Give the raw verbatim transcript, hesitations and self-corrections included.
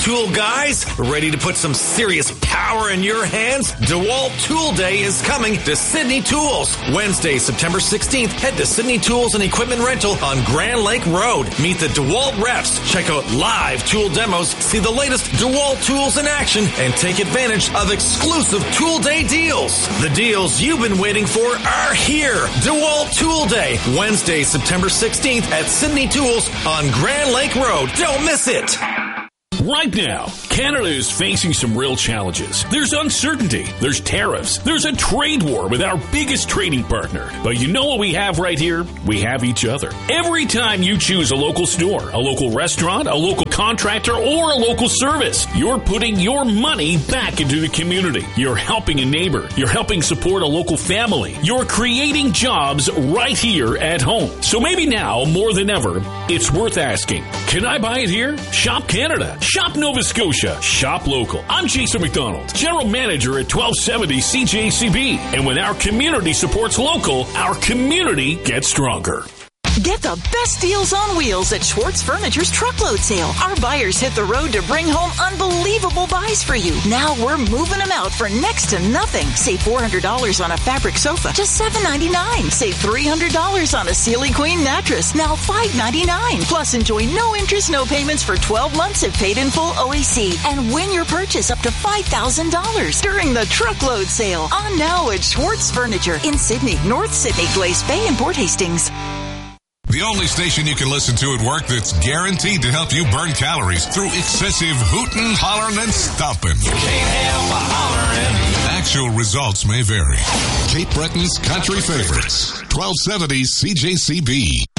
tool guys? Ready to put some serious power in your hands? DeWalt Tool Day is coming to Sydney Tools. Wednesday, September sixteenth, head to Sydney Tools and Equipment Rental on Grand Lake Road. Meet the DeWalt reps, check out live tool demos, see the latest DeWalt tools in action, and take advantage of exclusive Tool Day deals. The deals you've been waiting for are here. DeWalt Tool Day, Wednesday, September sixteenth at Sydney Tools on Grand Lake Road. Don't miss it. Right now, Canada is facing some real challenges. There's uncertainty, there's tariffs, there's a trade war with our biggest trading partner. But you know what we have right here? We have each other. Every time you choose a local store, a local restaurant, a local contractor, or a local service, you're putting your money back into the community. You're helping a neighbor. You're helping support a local family. You're creating jobs right here at home. So maybe now, more than ever, it's worth asking, can I buy it here? Shop Canada. Shop Nova Scotia. Shop local. I'm Jason McDonald, General Manager at twelve seventy C J C B. And when our community supports local, our community gets stronger. Get the best deals on wheels at Schwartz Furniture's Truckload Sale. Our buyers hit the road to bring home unbelievable buys for you. Now we're moving them out for next to nothing. Save four hundred dollars on a fabric sofa, just seven ninety-nine. Save three hundred dollars on a Sealy Queen mattress, now five ninety-nine. Plus enjoy no interest, no payments for twelve months of paid in full O A C. And win your purchase up to five thousand dollars during the Truckload Sale. On now at Schwartz Furniture in Sydney, North Sydney, Glace Bay, and Port Hastings. The only station you can listen to at work that's guaranteed to help you burn calories through excessive hootin', hollerin', and stompin'. You can't help but hollerin'. Actual results may vary. Cape Breton's Country Favorites. twelve seventy C J C B.